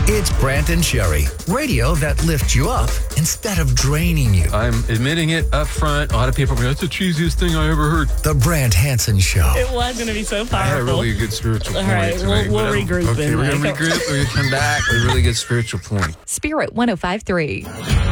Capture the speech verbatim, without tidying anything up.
It's Brant and Sherry, radio that lifts you up instead of draining you. I'm admitting it up front. A lot of people are going, that's the cheesiest thing I ever heard. The Brant Hansen Show. It was going to be so powerful. I had a really good spiritual point. All right, tonight, we'll, we'll regroup. Okay, we're going to regroup. We're going to come back with a really good spiritual point. Spirit one oh five point three.